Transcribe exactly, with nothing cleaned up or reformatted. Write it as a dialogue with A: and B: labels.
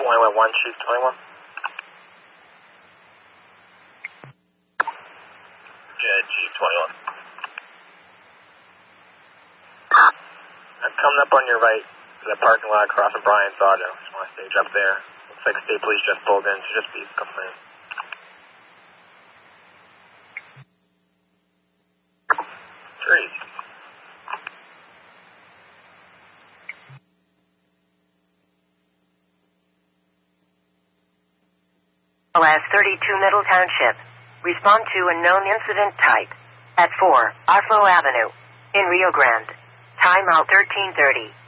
A: twenty-one, one, Chief twenty-one. Yeah, Chief twenty-one. I'm coming up on your right to the parking lot across from Brian's Auto. Just want to stage up there. Looks like state police just pulled in, so just be coming in. Three.
B: As thirty-two Middle Township. Respond to a known incident type at four Arflo Avenue in Rio Grande. Time out thirteen thirty.